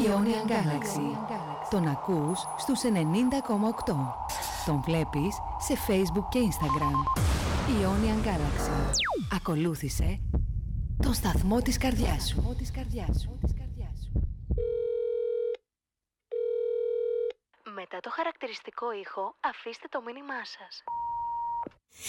Ionian Galaxy. Τον ακούς στους 90,8. Τον βλέπεις σε Facebook και Instagram. Ionian Galaxy. Ακολούθησε τον σταθμό της καρδιάς σου. Μετά το χαρακτηριστικό ήχο, αφήστε το μήνυμά σας.